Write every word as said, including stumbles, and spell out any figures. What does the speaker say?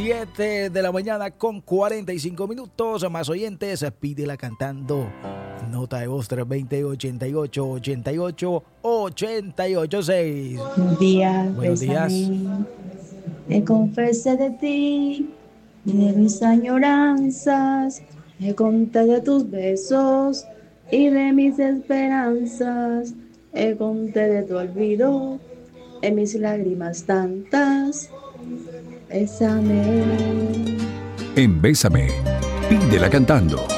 siete de la mañana con cuarenta y cinco minutos. Más oyentes, pídela cantando. Nota de voz tres dos cero, ochenta y ocho, ochenta y ocho, ochenta y ocho seis. Buenos días, Buenos días. Me confesé de ti y de mis añoranzas. Me conté de tus besos y de mis esperanzas. Me conté de tu olvido, de mis lágrimas tantas. Bésame. En Bésame, pídela cantando.